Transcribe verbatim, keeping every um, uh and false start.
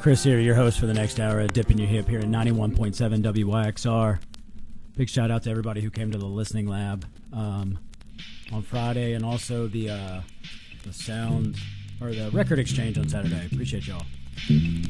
Chris here, your host for the next hour at Dipping Your Hip here at ninety-one point seven W Y X R. Big shout out to everybody who came to the listening lab um, on Friday, and also the uh, the sound or the record exchange on Saturday. Appreciate y'all.